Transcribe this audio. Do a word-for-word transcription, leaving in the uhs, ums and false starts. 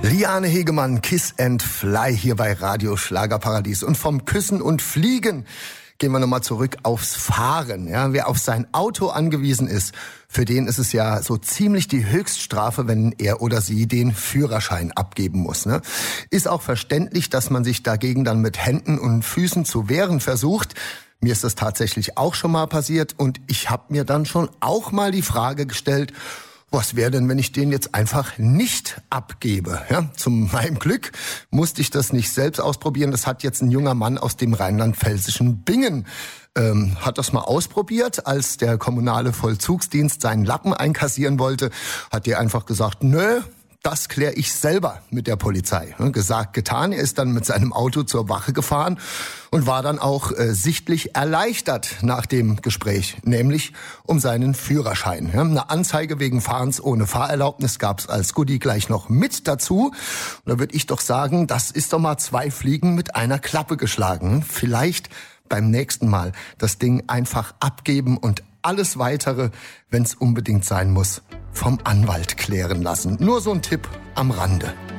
Liane Hegemann, Kiss and Fly hier bei Radio Schlagerparadies. Und vom Küssen und Fliegen gehen wir nochmal zurück aufs Fahren. Ja, wer auf sein Auto angewiesen ist, für den ist es ja so ziemlich die Höchststrafe, wenn er oder sie den Führerschein abgeben muss. Ne? Ist auch verständlich, dass man sich dagegen dann mit Händen und Füßen zu wehren versucht. Mir ist das tatsächlich auch schon mal passiert und ich habe mir dann schon auch mal die Frage gestellt, was wäre denn, wenn ich den jetzt einfach nicht abgebe? Ja, zu meinem Glück musste ich das nicht selbst ausprobieren. Das hat jetzt ein junger Mann aus dem rheinland-pfälzischen Bingen ähm, hat das mal ausprobiert. Als der kommunale Vollzugsdienst seinen Lappen einkassieren wollte, hat der einfach gesagt, nö, das kläre ich selber mit der Polizei. Gesagt, getan. Er ist dann mit seinem Auto zur Wache gefahren und war dann auch äh, sichtlich erleichtert nach dem Gespräch, nämlich um seinen Führerschein. Ja, eine Anzeige wegen Fahrens ohne Fahrerlaubnis gab es als Goodie gleich noch mit dazu. Und da würde ich doch sagen, das ist doch mal zwei Fliegen mit einer Klappe geschlagen. Vielleicht beim nächsten Mal das Ding einfach abgeben und alles Weitere, wenn es unbedingt sein muss, vom Anwalt klären lassen. Nur so ein Tipp am Rande.